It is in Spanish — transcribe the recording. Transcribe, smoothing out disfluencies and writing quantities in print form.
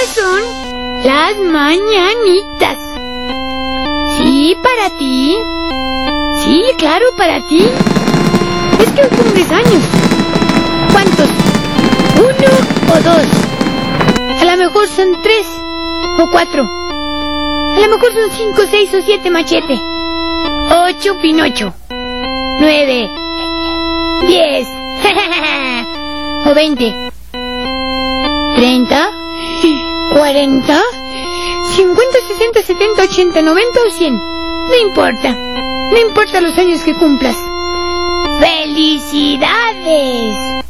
Estas son las mañanitas. Sí, para ti. Sí, claro, para ti. Es que hoy cumples años. ¿Cuántos? ¿1 o 2? A lo mejor son 3 o 4. A lo mejor son 5, 6 o 7, Machete. 8, Pinocho. 9, 10 o 20, 30, 40, 50, 60, 70, 80, 90 o 100. No importa. No importa los años que cumplas. ¡Felicidades!